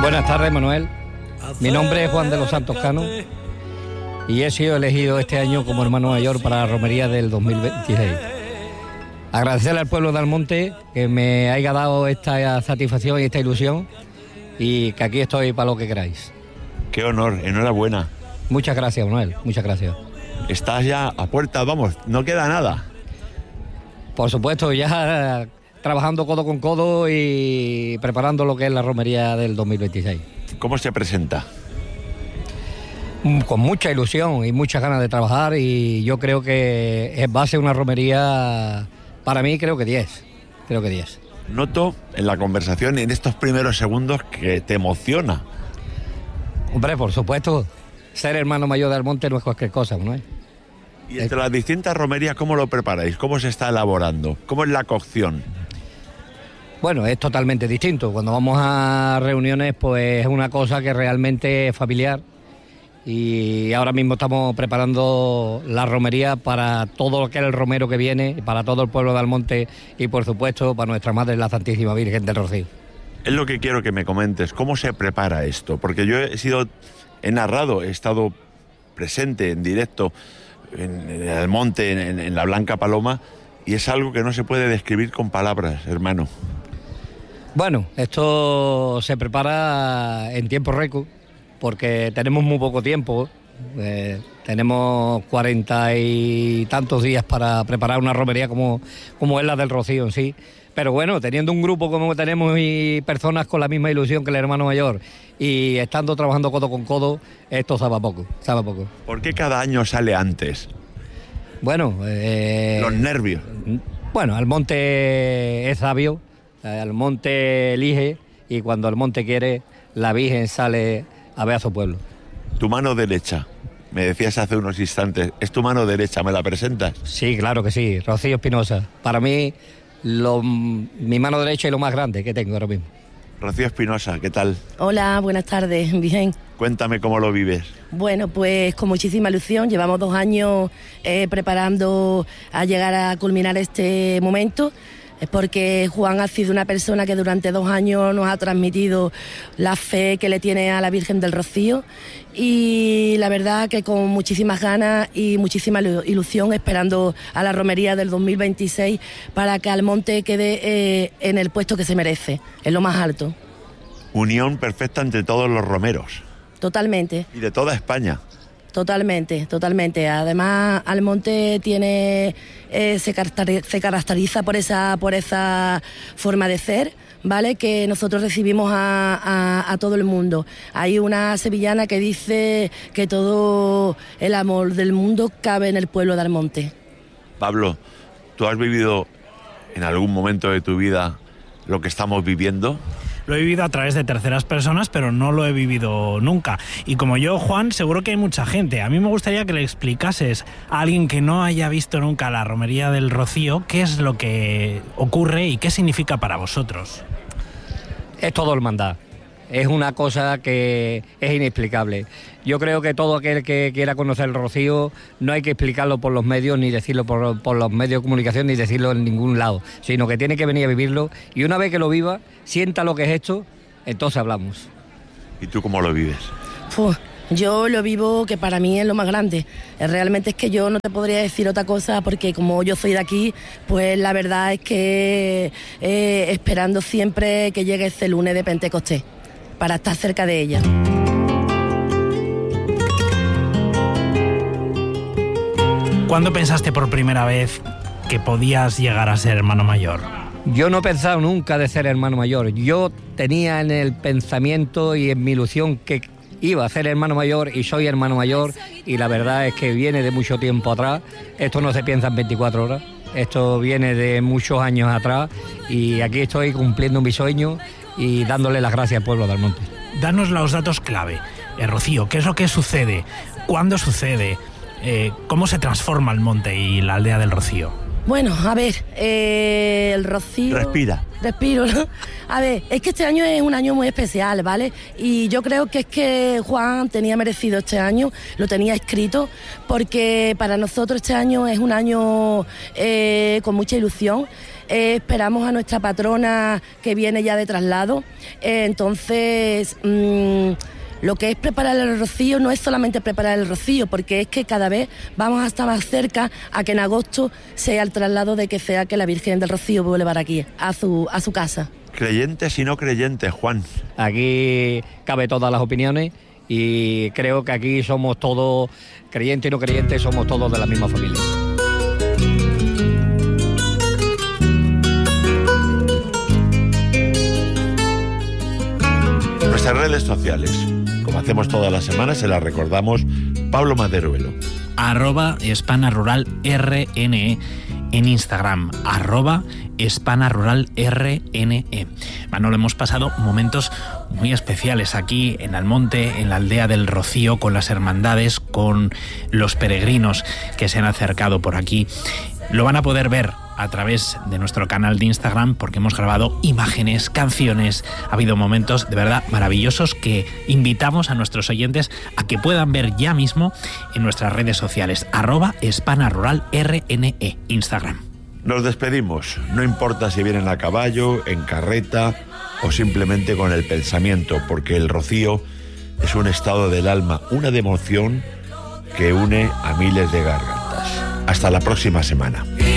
Buenas tardes, Manuel. Mi nombre es Juan de los Santos Cano y he sido elegido este año como hermano mayor para la romería del 2026. Agradecerle al pueblo de Almonte que me haya dado esta satisfacción y esta ilusión y que aquí estoy para lo que queráis. Qué honor, enhorabuena. Muchas gracias, Manuel, muchas gracias. Estás ya a puerta, vamos, no queda nada. Por supuesto, ya trabajando codo con codo y preparando lo que es la romería del 2026. ¿Cómo se presenta? Con mucha ilusión y muchas ganas de trabajar, y yo creo que va a ser una romería, para mí creo que 10. Noto en la conversación, en estos primeros segundos, que te emociona. Hombre, por supuesto, ser hermano mayor de Almonte no es cualquier cosa, ¿no? Y entre las distintas romerías, ¿cómo lo preparáis? ¿Cómo se está elaborando? ¿Cómo es la cocción? Bueno, es totalmente distinto. Cuando vamos a reuniones, pues es una cosa que realmente es familiar. Y ahora mismo estamos preparando la romería para todo lo que es el romero que viene, para todo el pueblo de Almonte y, por supuesto, para nuestra Madre, la Santísima Virgen del Rocío. Es lo que quiero que me comentes. ¿Cómo se prepara esto? Porque yo he narrado, he estado presente en directo en Almonte, en la Blanca Paloma, y es algo que no se puede describir con palabras, hermano. Bueno, esto se prepara en tiempo récord, porque tenemos muy poco tiempo. Tenemos 40 y tantos días para preparar una romería como es la del Rocío en sí. Pero bueno, teniendo un grupo como tenemos y personas con la misma ilusión que el hermano mayor y estando trabajando codo con codo, esto sabe a poco. ¿Por qué cada año sale antes? Bueno... los nervios. Bueno, Almonte es sabio, Almonte elige, y cuando Almonte quiere, la Virgen sale a ver a su pueblo. Tu mano derecha, me decías hace unos instantes, ¿es tu mano derecha? ¿Me la presentas? Sí, claro que sí, Rocío Espinosa. Para mí, mi mano derecha es lo más grande que tengo ahora mismo. Rocío Espinosa, ¿qué tal? Hola, buenas tardes, bien. Cuéntame cómo lo vives. Bueno, pues con muchísima ilusión, llevamos 2 años preparando a llegar a culminar este momento. Es porque Juan ha sido una persona que durante 2 años nos ha transmitido la fe que le tiene a la Virgen del Rocío, y la verdad que con muchísimas ganas y muchísima ilusión esperando a la romería del 2026 para que Almonte quede en el puesto que se merece, en lo más alto. Unión perfecta entre todos los romeros. Totalmente. Y de toda España. Totalmente. Además, Almonte se caracteriza por esa forma de ser, ¿vale? Que nosotros recibimos a todo el mundo. Hay una sevillana que dice que todo el amor del mundo cabe en el pueblo de Almonte. Pablo, ¿tú has vivido en algún momento de tu vida lo que estamos viviendo? Lo he vivido a través de terceras personas, pero no lo he vivido nunca. Y como yo, Juan, seguro que hay mucha gente. A mí me gustaría que le explicases a alguien que no haya visto nunca la romería del Rocío qué es lo que ocurre y qué significa para vosotros. Es todo hermandad. Es una cosa que es inexplicable. Yo creo que todo aquel que quiera conocer el Rocío no hay que explicarlo por los medios, ni decirlo por los medios de comunicación, ni decirlo en ningún lado, sino que tiene que venir a vivirlo, y una vez que lo viva, sienta lo que es esto, entonces hablamos. ¿Y tú cómo lo vives? Yo lo vivo, que para mí es lo más grande. Realmente es que yo no te podría decir otra cosa, porque como yo soy de aquí, pues la verdad es que esperando siempre que llegue ese lunes de Pentecostés, para estar cerca de ella. ¿Cuándo pensaste por primera vez que podías llegar a ser hermano mayor? Yo no he pensado nunca de ser hermano mayor. Yo tenía en el pensamiento y en mi ilusión que iba a ser hermano mayor, y soy hermano mayor, y la verdad es que viene de mucho tiempo atrás. Esto no se piensa en 24 horas. Esto viene de muchos años atrás, y aquí estoy cumpliendo mi sueño y dándole las gracias al pueblo de Almonte. Danos los datos clave. Rocío, ¿qué es lo que sucede? ¿Cuándo sucede? ¿Cómo se transforma Almonte y la aldea del Rocío? Bueno, a ver, el rocío... Respiro, ¿no? A ver, es que este año es un año muy especial, ¿vale? Y yo creo que es que Juan tenía merecido este año, lo tenía escrito, porque para nosotros este año es un año con mucha ilusión. Esperamos a nuestra patrona que viene ya de traslado. Entonces... lo que es preparar el rocío no es solamente preparar el rocío, porque es que cada vez vamos a estar más cerca a que en agosto sea el traslado de que sea que la Virgen del Rocío vuelva para aquí, a su casa. Creyentes y no creyentes, Juan. Aquí cabe todas las opiniones y creo que aquí somos todos, creyentes y no creyentes, somos todos de la misma familia. Nuestras redes sociales, como hacemos todas las semanas, se las recordamos. Pablo Maderuelo. @HispanaRuralRNE en Instagram, @HispanaRuralRNE. Manolo, hemos pasado momentos muy especiales aquí en Almonte, en la aldea del Rocío, con las hermandades, con los peregrinos que se han acercado por aquí. Lo van a poder ver a través de nuestro canal de Instagram porque hemos grabado imágenes, canciones. Ha habido momentos de verdad maravillosos que invitamos a nuestros oyentes a que puedan ver ya mismo en nuestras redes sociales, @HispanaRuralRNE, Instagram. Nos despedimos, no importa si vienen a caballo, en carreta o simplemente con el pensamiento, porque el rocío es un estado del alma, una devoción que une a miles de gargantas. Hasta la próxima semana.